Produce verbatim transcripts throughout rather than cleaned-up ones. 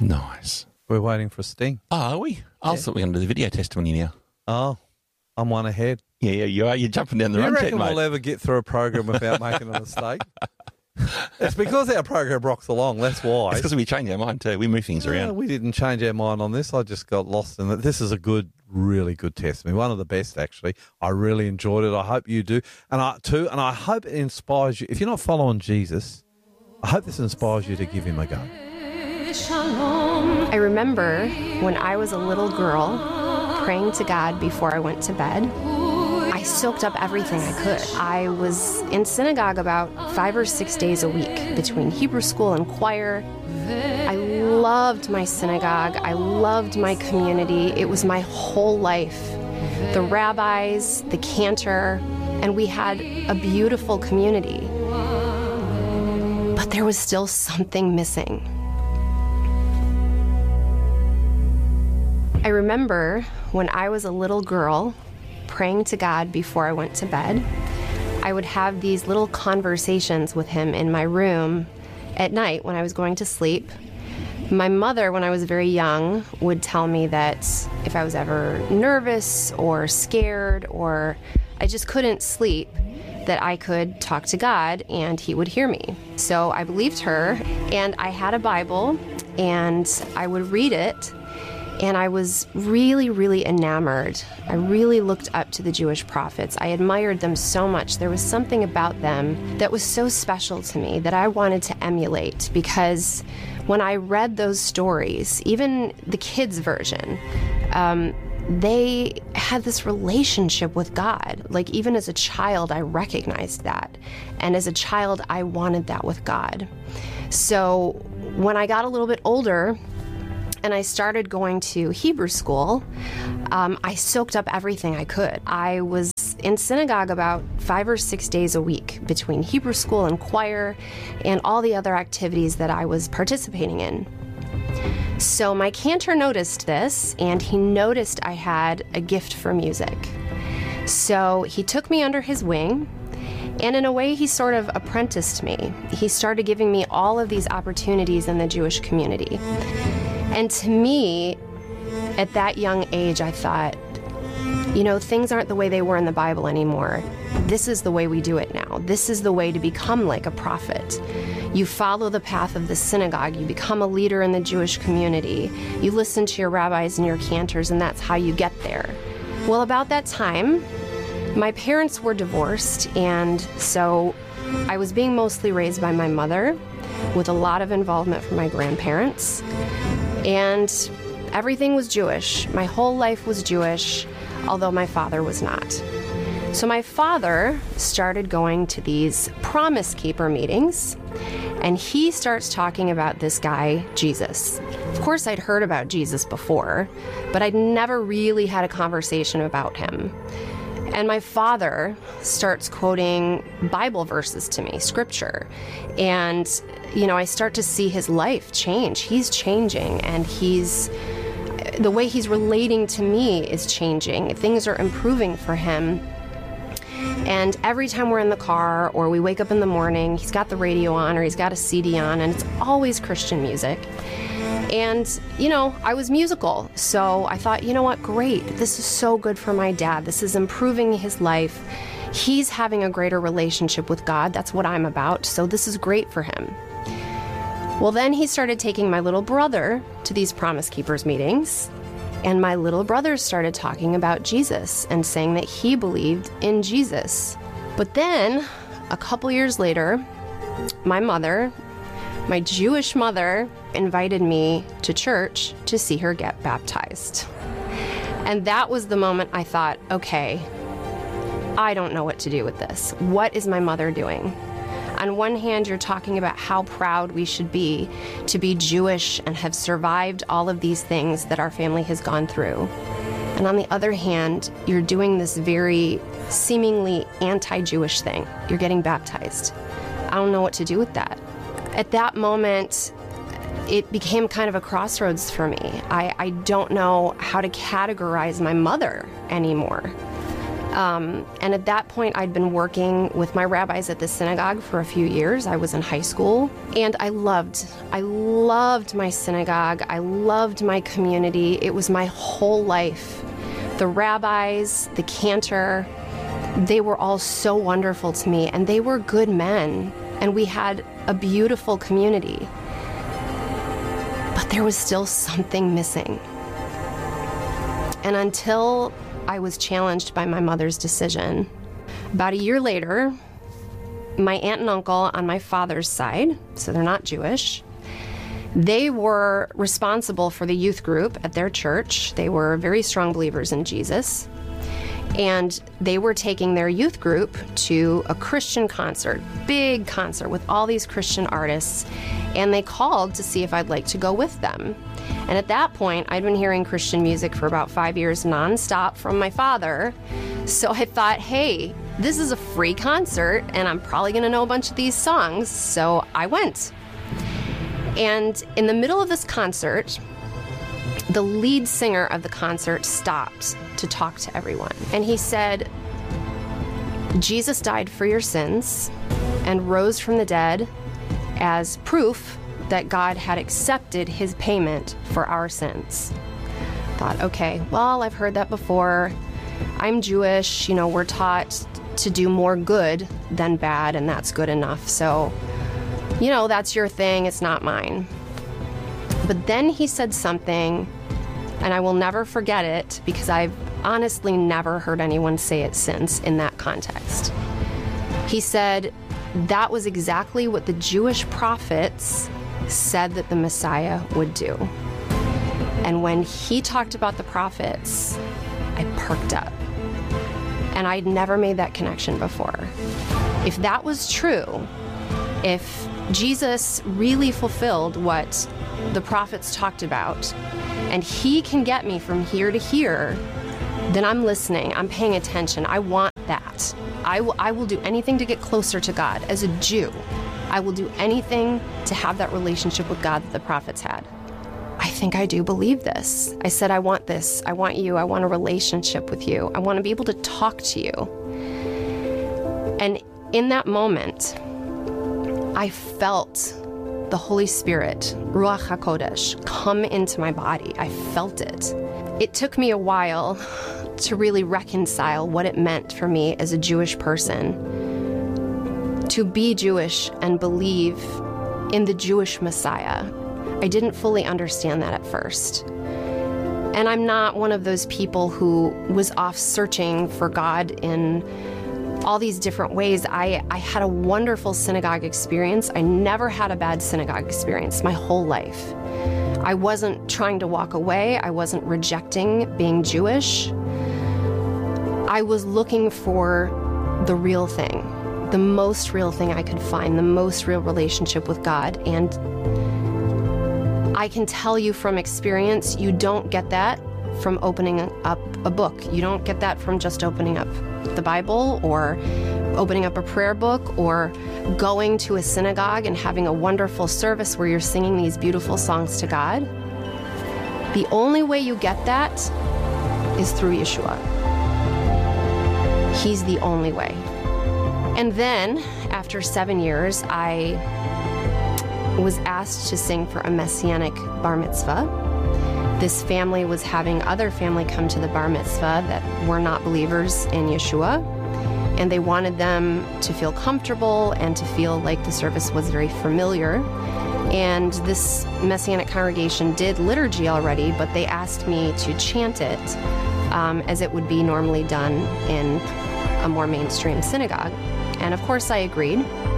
Nice. We're waiting for Sting. Oh, are we? I Yeah. thought we were going to do the video testimony now. Oh, I'm one ahead. Yeah, yeah, you are. You're jumping down the Do you run check, reckon mate. we'll ever get through a program without making a mistake? It's because our program rocks along, that's why. It's because we change our mind too. We move things No, around. we didn't change our mind on this. I just got lost in it. This is a good, really good testimony. One of the best, actually. I really enjoyed it. I hope you do. And I too. And I hope it inspires you. If you're not following Jesus, I hope this inspires you to give him a go. I remember when I was a little girl praying to God before I went to bed. I soaked up everything I could. I was in synagogue about five or six days a week between Hebrew school and choir. I loved my synagogue. I loved my community. It was my whole life. The rabbis, the cantor, and we had a beautiful community. But there was still something missing. I remember when I was a little girl praying to God before I went to bed. I would have these little conversations with him in my room at night when I was going to sleep. My mother, when I was very young, would tell me that if I was ever nervous or scared or I just couldn't sleep, that I could talk to God and he would hear me. So I believed her, and I had a Bible and I would read it. And I was really, really enamored. I really looked up to the Jewish prophets. I admired them so much. There was something about them that was so special to me that I wanted to emulate, because when I read those stories, even the kids' version, um, they had this relationship with God. Like, even as a child, I recognized that. And as a child, I wanted that with God. So when I got a little bit older, and I started going to Hebrew school, um, I soaked up everything I could. I was in synagogue about five or six days a week between Hebrew school and choir and all the other activities that I was participating in. So my cantor noticed this, and he noticed I had a gift for music. So he took me under his wing, and in a way, he sort of apprenticed me. He started giving me all of these opportunities in the Jewish community. And to me, at that young age, I thought, you know, things aren't the way they were in the Bible anymore. This is the way we do it now. This is the way to become like a prophet. You follow the path of the synagogue. You become a leader in the Jewish community. You listen to your rabbis and your cantors, and that's how you get there. Well, about that time, my parents were divorced, and so I was being mostly raised by my mother, with a lot of involvement from my grandparents. And everything was Jewish. My whole life was Jewish, although my father was not. So my father started going to these Promise Keeper meetings, and he starts talking about this guy, Jesus. Of course, I'd heard about Jesus before, but I'd never really had a conversation about him. And my father starts quoting Bible verses to me, scripture. And, you know, I start to see his life change. He's changing, and he's, the way he's relating to me is changing. Things are improving for him. And every time we're in the car or we wake up in the morning, he's got the radio on or he's got a C D on, and it's always Christian music. And, you know, I was musical, so I thought, you know what, great. This is so good for my dad. This is improving his life. He's having a greater relationship with God. That's what I'm about, so this is great for him. Well, then he started taking my little brother to these Promise Keepers meetings, and my little brother started talking about Jesus and saying that he believed in Jesus. But then, a couple years later, my mother, my Jewish mother, invited me to church to see her get baptized. And that was the moment I thought, okay, I don't know what to do with this. What is my mother doing? On one hand, you're talking about how proud we should be to be Jewish and have survived all of these things that our family has gone through. And on the other hand, you're doing this very seemingly anti-Jewish thing. You're getting baptized. I don't know what to do with that. At that moment, it became kind of a crossroads for me. I, I don't know how to categorize my mother anymore. Um, and at that point, I'd been working with my rabbis at the synagogue for a few years. I was in high school, and I loved, I loved my synagogue. I loved my community. It was my whole life. The rabbis, the cantor, they were all so wonderful to me, and they were good men, and we had a beautiful community. But there was still something missing. And until I was challenged by my mother's decision, about a year later, my aunt and uncle on my father's side, so they're not Jewish, they were responsible for the youth group at their church. They were very strong believers in Jesus. And they were taking their youth group to a Christian concert, big concert with all these Christian artists, and they called to see if I'd like to go with them. And at that point, I'd been hearing Christian music for about five years nonstop from my father, so I thought, hey, this is a free concert, and I'm probably going to know a bunch of these songs, so I went. And in the middle of this concert, the lead singer of the concert stopped to talk to everyone. And he said, Jesus died for your sins and rose from the dead as proof that God had accepted his payment for our sins. Thought, okay, well, I've heard that before. I'm Jewish, you know, we're taught to do more good than bad, and that's good enough. So, you know, that's your thing, it's not mine. But then he said something, and I will never forget it because I've honestly never heard anyone say it since in that context. He said that was exactly what the Jewish prophets said that the Messiah would do. And when he talked about the prophets, I perked up. And I'd never made that connection before. If that was true, if Jesus really fulfilled what the prophets talked about, and he can get me from here to here, then I'm listening, I'm paying attention, I want that. I will, I will do anything to get closer to God. As a Jew, I will do anything to have that relationship with God that the prophets had. I think I do believe this. I said, I want this, I want you, I want a relationship with you, I want to be able to talk to you. And in that moment, I felt the Holy Spirit, Ruach HaKodesh, come into my body. I felt it. It took me a while to really reconcile what it meant for me as a Jewish person to be Jewish and believe in the Jewish Messiah. I didn't fully understand that at first. And I'm not one of those people who was off searching for God in all these different ways. I, I had a wonderful synagogue experience. I never had a bad synagogue experience my whole life. I wasn't trying to walk away. I wasn't rejecting being Jewish. I was looking for the real thing, the most real thing I could find, the most real relationship with God. And I can tell you from experience, you don't get that from opening up a book. You don't get that from just opening up the Bible or opening up a prayer book or going to a synagogue and having a wonderful service where you're singing these beautiful songs to God. The only way you get that is through Yeshua. He's the only way. And then, after seven years, I was asked to sing for a Messianic bar mitzvah. This family was having other family come to the bar mitzvah that were not believers in Yeshua, and they wanted them to feel comfortable and to feel like the service was very familiar. And this Messianic congregation did liturgy already, but they asked me to chant it um, as it would be normally done in a more mainstream synagogue. And of course I agreed.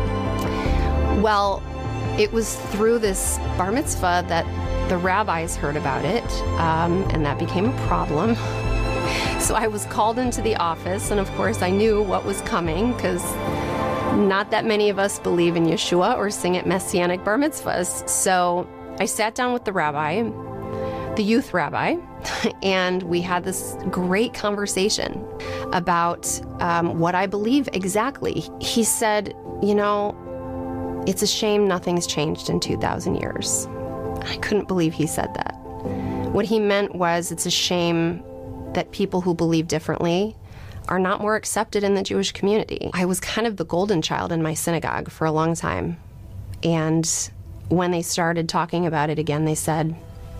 Well, it was through this bar mitzvah that the rabbis heard about it, um, and that became a problem. So I was called into the office, and of course I knew what was coming, because not that many of us believe in Yeshua or sing at Messianic bar mitzvahs. So I sat down with the rabbi, the youth rabbi, and we had this great conversation about um, what I believe exactly. He said, you know, it's a shame nothing's changed in two thousand years. I couldn't believe he said that. What he meant was, it's a shame that people who believe differently are not more accepted in the Jewish community. I was kind of the golden child in my synagogue for a long time. And when they started talking about it again, they said,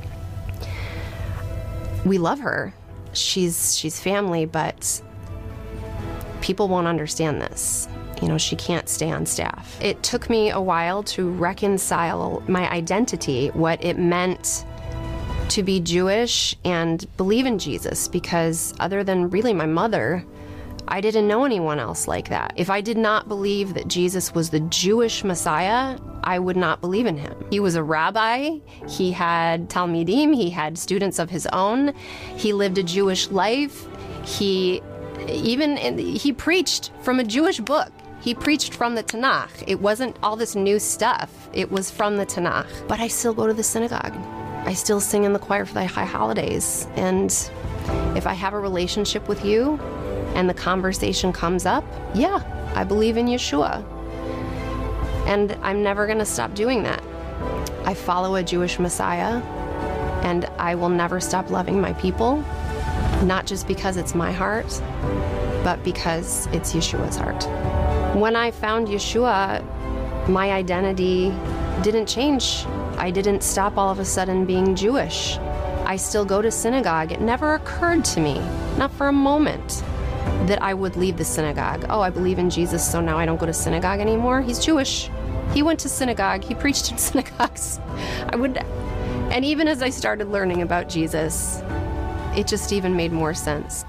we love her. She's she's family, but people won't understand this. You know, she can't stay on staff. It took me a while to reconcile my identity, what it meant to be Jewish and believe in Jesus, because other than really my mother, I didn't know anyone else like that. If I did not believe that Jesus was the Jewish Messiah, I would not believe in him. He was a rabbi, he had Talmidim, he had students of his own, he lived a Jewish life, he even he preached from a Jewish book. He preached from the Tanakh. It wasn't all this new stuff. It was from the Tanakh. But I still go to the synagogue. I still sing in the choir for the high holidays. And if I have a relationship with you and the conversation comes up, yeah, I believe in Yeshua. And I'm never going to stop doing that. I follow a Jewish Messiah, and I will never stop loving my people, not just because it's my heart, but because it's Yeshua's heart. When I found Yeshua, my identity didn't change. I didn't stop all of a sudden being Jewish. I still go to synagogue. It never occurred to me, not for a moment, that I would leave the synagogue. Oh, I believe in Jesus, so now I don't go to synagogue anymore. He's Jewish. He went to synagogue. He preached in synagogues. I would, and even as I started learning about Jesus, it just even made more sense.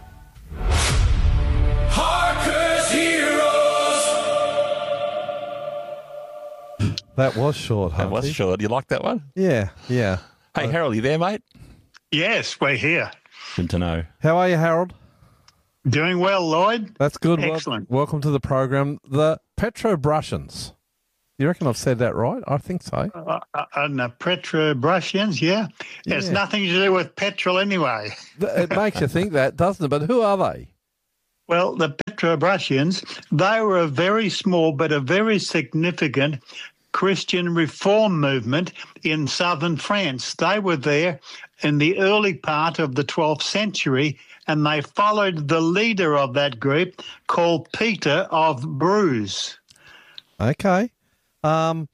Harker's Heroes. That was short, That was Hunty. short. You like that one? Yeah, yeah. Hey, Harold, you there, mate? Yes, we're here. Good to know. How are you, Harold? Doing well, Lloyd. That's good. Wel- Excellent. welcome to the program. The Petrobrusians. You reckon I've said that right? I think so. Uh, uh, and the Petrobrusians, yeah. It's Yeah. nothing to do with petrol anyway. It makes you think that, doesn't it? But who are they? Well, the Petrobrusians, they were a very small but a very significant Christian reform movement in southern France. They were there in the early part of the twelfth century, and they followed the leader of that group called Peter of Bruges. Okay. Um,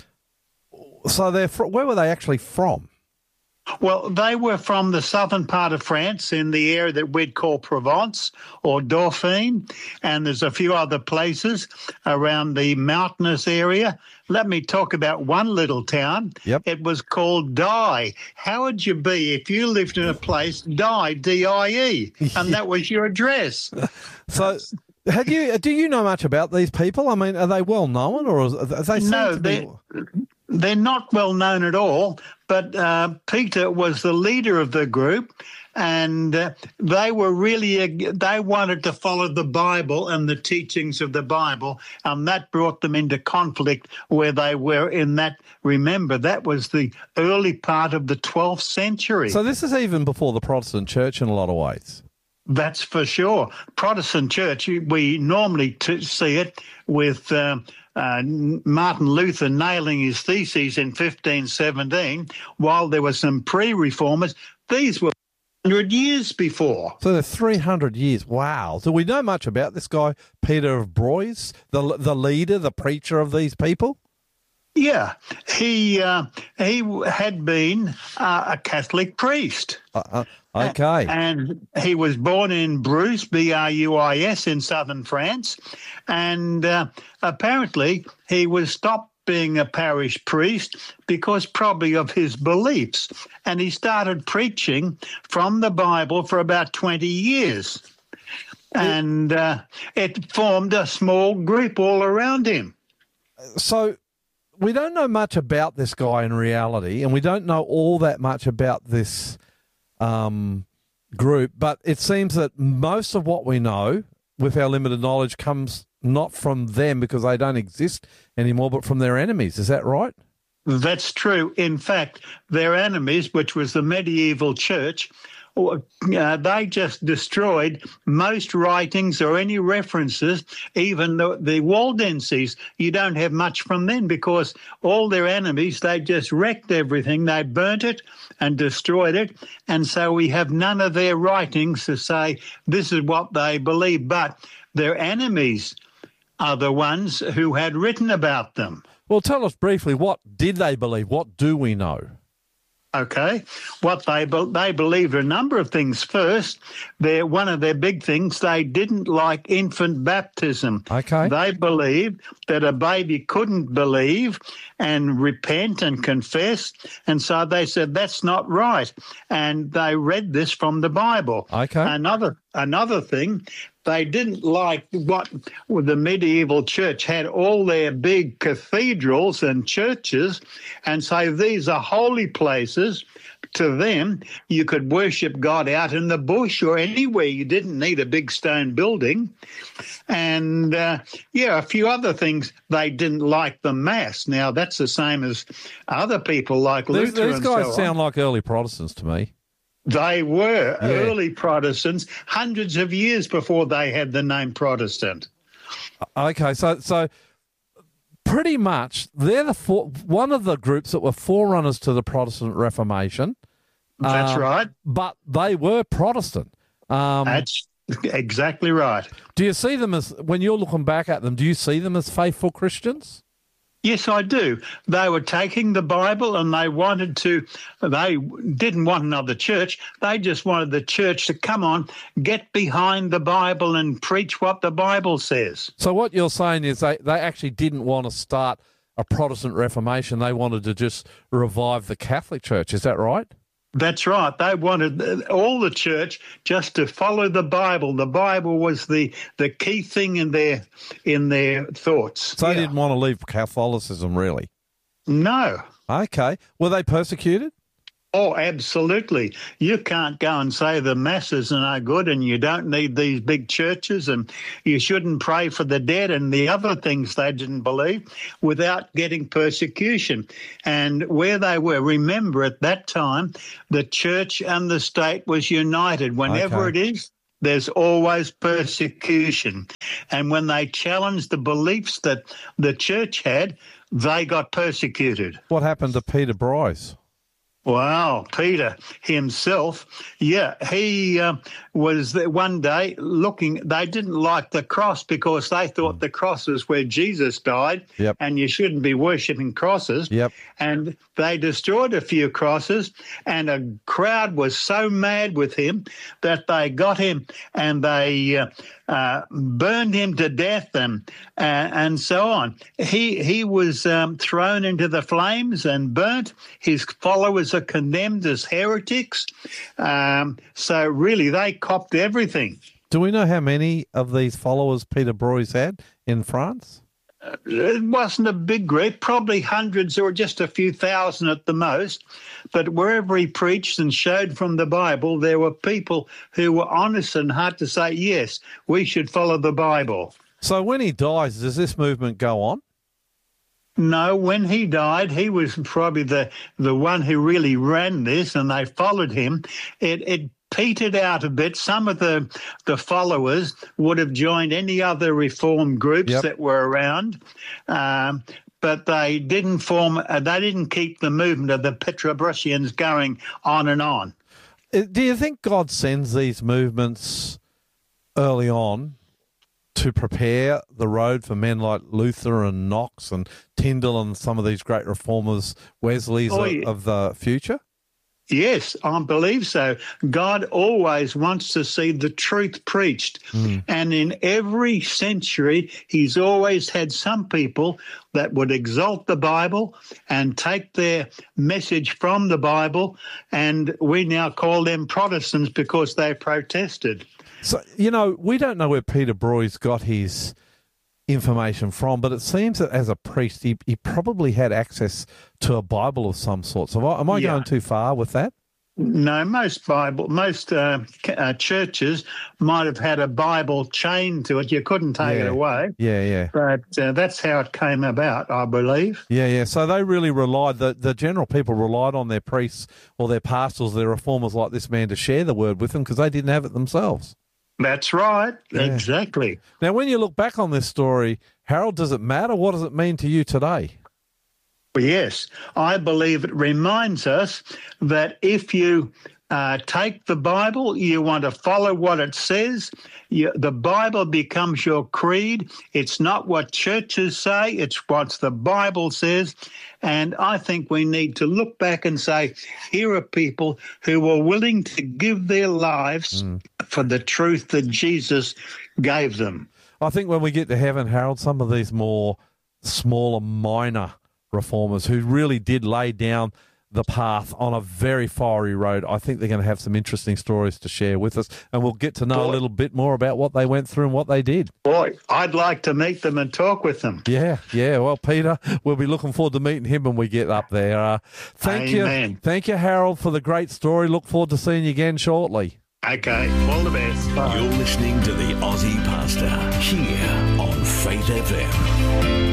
so they're fr- where were they actually from? Well, they were from the southern part of France in the area that we'd call Provence or Dauphine, and there's a few other places around the mountainous area. Let me talk about one little town. Yep. It was called Die. How would you be if you lived in a place, Die, D I E, and that was your address? So, had you do you know much about these people? I mean, are they well known, or is, they seem No, to be? they- They're not well known at all, but uh, Peter was the leader of the group, and uh, they were really, they wanted to follow the Bible and the teachings of the Bible, and that brought them into conflict where they were in that, remember, that was the early part of the twelfth century. So this is even before the Protestant Church in a lot of ways. That's for sure. Protestant church, we normally t- see it with um, uh, Martin Luther nailing his theses in fifteen seventeen, while there were some pre-reformers. These were one hundred years before. So they're three hundred years. Wow. Do we know much about this guy, Peter of Bruges, the the leader, the preacher of these people? Yeah, he uh, he had been uh, a Catholic priest. Uh, uh, okay. And he was born in Bruges, B R U I S, in southern France. And uh, apparently he was stopped being a parish priest because probably of his beliefs. And he started preaching from the Bible for about twenty years. And uh, it formed a small group all around him. So we don't know much about this guy in reality, and we don't know all that much about this um, group, but it seems that most of what we know with our limited knowledge comes not from them because they don't exist anymore, but from their enemies. Is that right? That's true. In fact, their enemies, which was the medieval church, uh, they just destroyed most writings or any references, even the, the Waldenses. You don't have much from them because all their enemies, they just wrecked everything. They burnt it and destroyed it. And so we have none of their writings to say this is what they believe. But their enemies are the ones who had written about them. Well, tell us briefly, what did they believe? What do we know? Okay, what they be- they believed a number of things. First, their one of their big things, they didn't like infant baptism. Okay. They believed that a baby couldn't believe and repent and confess, and so they said that's not right. And they read this from the Bible. Okay. Another another thing, they didn't like what the medieval church had, all their big cathedrals and churches, and so these are holy places. To them, you could worship God out in the bush or anywhere. You didn't need a big stone building. And, uh, yeah, a few other things. They didn't like the Mass. Now, that's the same as other people like These, Luther these and guys so on. sound like early Protestants to me. They were Yeah. early Protestants, hundreds of years before they had the name Protestant. Okay, so so pretty much they're the for, one of the groups that were forerunners to the Protestant Reformation. That's Um, right. But they were Protestant. Um, That's exactly right. do you see them as, when you're looking back at them, do you see them as faithful Christians? Yes, I do. They were taking the Bible and they wanted to, they didn't want another church. They just wanted the church to come on, get behind the Bible and preach what the Bible says. So what you're saying is they, they actually didn't want to start a Protestant Reformation. They wanted to just revive the Catholic Church. Is that right? That's right. They wanted all the church just to follow the Bible. The Bible was the, the key thing in their in their thoughts. So they Yeah. didn't want to leave Catholicism, really? No. Okay. Were they persecuted? Oh, absolutely. You can't go and say the masses are no good and you don't need these big churches and you shouldn't pray for the dead and the other things they didn't believe without getting persecution. And where they were, remember at that time, the church and the state was united. Whenever Okay. it is, there's always persecution. And when they challenged the beliefs that the church had, they got persecuted. What happened to Peter Bryce? Wow, Peter himself, yeah, he uh, was there one day looking, they didn't like the cross because they thought the cross is where Jesus died, Yep. and you shouldn't be worshipping crosses. Yep. And they destroyed a few crosses, and a crowd was so mad with him that they got him and they uh, uh, burned him to death and uh, and so on. He he was um, thrown into the flames and burnt. His followers are condemned as heretics. Um, so really, they copped everything. Do we know how many of these followers Peter Bryce had in France? It wasn't a big group, probably hundreds or just a few thousand at the most. But wherever he preached and showed from the Bible, there were people who were honest and hard to say, yes, we should follow the Bible. So when he dies, does this movement go on? No, when he died, he was probably the, the one who really ran this, and they followed him. It, it petered out a bit. Some of the, the followers would have joined any other reform groups Yep. that were around, um, but they didn't form. Uh, they didn't keep the movement of the Petrobrusians going on and on. Uh, Do you think God sends these movements early on to prepare the road for men like Luther and Knox and Tyndale and some of these great reformers, Wesley's Oh, of, yeah. of the future? Yes, I believe so. God always wants to see the truth preached. Mm. And in every century, he's always had some people that would exalt the Bible and take their message from the Bible. And we now call them Protestants because they protested. So, you know, we don't know where Peter Bryce got his information from, but it seems that as a priest, he, he probably had access to a Bible of some sort. So am I, am I Yeah. going too far with that? No, most Bible, most uh, c- uh, churches might have had a Bible chained to it. You couldn't take Yeah. it away. Yeah, yeah. But uh, that's how it came about, I believe. Yeah, yeah. So they really relied, the, the general people relied on their priests or their pastors, their reformers like this man to share the word with them because they didn't have it themselves. That's right. Yeah. Exactly. Now, when you look back on this story, Harold, does it matter? What does it mean to you today? Yes, I believe it reminds us that if you uh, take the Bible, you want to follow what it says, you, the Bible becomes your creed. It's not what churches say, it's what the Bible says. And I think we need to look back and say, here are people who were willing to give their lives mm. for the truth that Jesus gave them. I think when we get to heaven, Harold, some of these more smaller, minor reformers who really did lay down the path on a very fiery road, I think they're going to have some interesting stories to share with us, and we'll get to know Boy. a little bit more about what they went through and what they did. Boy, I'd like to meet them and talk with them. Yeah, yeah. Well, Peter, we'll be looking forward to meeting him when we get up there. Uh, thank Amen. you. Thank you, Harold, for the great story. Look forward to seeing you again shortly. Okay, all the best. Bye. You're listening to the Aussie Pastor here on Faith F M.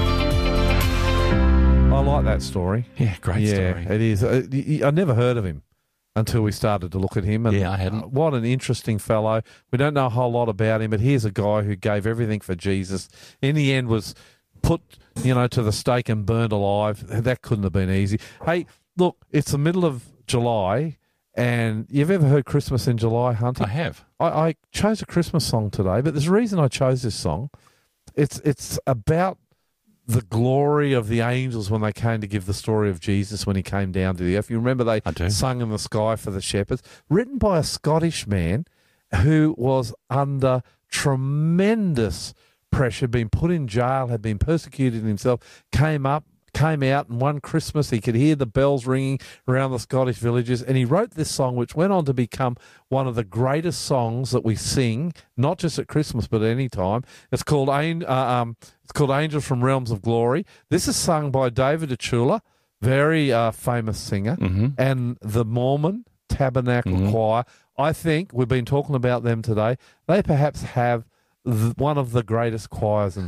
I like that story. Yeah, great yeah, story. it is. Uh, I never heard of him until we started to look at him. And Yeah, I hadn't. What an interesting fellow. We don't know a whole lot about him, but here's a guy who gave everything for Jesus. In the end was put, you know, to the stake and burned alive. That couldn't have been easy. Hey, look, it's the middle of July, and you've ever heard Christmas in July, Hunter? I have. I, I chose a Christmas song today, but there's a reason I chose this song. It's it's about the glory of the angels when they came to give the story of Jesus when he came down to the earth. You remember they I do. sung in the sky for the shepherds, written by a Scottish man who was under tremendous pressure, been put in jail, had been persecuted himself, came up, came out, and one Christmas he could hear the bells ringing around the Scottish villages, and he wrote this song which went on to become one of the greatest songs that we sing, not just at Christmas but at any time. It's called uh, um, it's called Angels from Realms of Glory. This is sung by David Achula, very uh, famous singer, Mm-hmm. and the Mormon Tabernacle Mhm. Choir. I think we've been talking about them today. They perhaps have th- one of the greatest choirs in